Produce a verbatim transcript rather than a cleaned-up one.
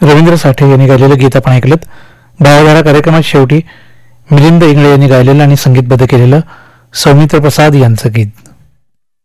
रवींद्र साठे यांनी गायलेलं गीत आपण ऐकलं. भावधारा कार्यक्रमात शेवटी मिलिंद इंगळे यांनी गायलेलं आणि संगीतबद्ध केलेलं सौमित्र प्रसाद यांचं गीत.